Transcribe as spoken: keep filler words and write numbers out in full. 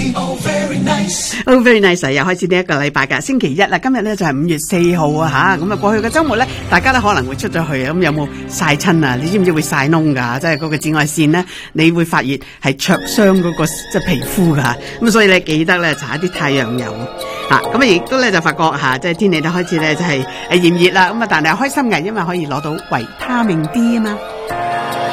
Oh very nice， Oh very nice， 又開始呢一個禮拜噶，星期一啦，今日咧就係五月四號啊吓，咁啊過去嘅周末咧，大家都可能會出咗去啊，咁有冇曬親啊？你知唔知會曬燶噶？即係嗰個紫外線咧，你會發現係灼傷嗰個即係皮膚噶，咁所以咧記得咧搽一啲太陽油啊，咁啊亦都咧就發覺吓，即係天氣都開始咧就係誒炎熱啦，咁啊但係開心嘅，因為可以攞到維他命 D 啊嘛。